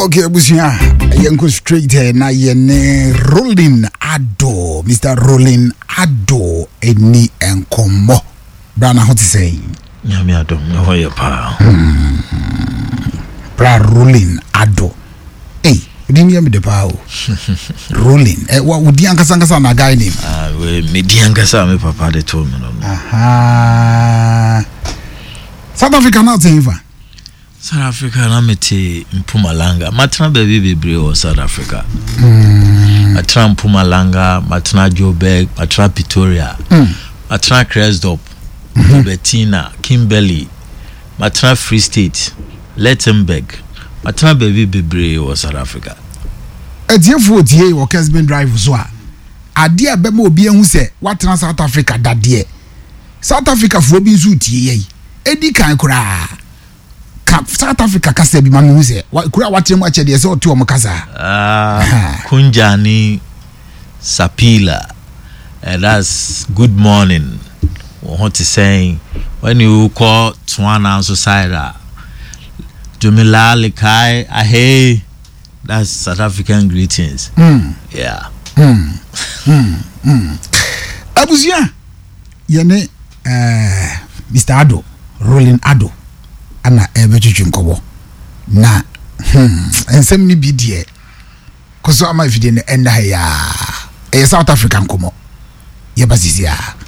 Okay, busia yenko straight na yene Rolling Ado, Mr. Rolling Ado eni enkomo. Brana hot say. Nyame adom no hoye pa. Bra Rolling Ado. Hey, didn't me the power. Rolling. What would the ankasa na guy name? We me di ankasa me papa de told me no. Aha. South Africa now Eva. South Africa na meti Mpumalanga. Matna baby bebre o South Africa. Matna Mpumalanga, Matna Joburg, Matna Pretoria. Matna Krugersdorp, Bettina, Kimberley, Matna Free State, Lettenberg. Matna baby bebre o South Africa. Etiefo tie wo Kesben Drive so a. Ade abema obi ehu se watena South Africa dadie. South Africa fo bi nso tie yi. Edi kan kura. South Africa kasa bi mami hu se kura watena mu ache de se otu o kasa. Kunjani Sapila. That's good morning. What is saying when you call Tswana society. Jumila Likai Ahe. That's South African greetings. Yeah. Abusia yene Mr. Ado, Rolling Ado ana ebechuchu nkobo na ensem ni bidie koso ama fide ne enda ya South African komo ye basisia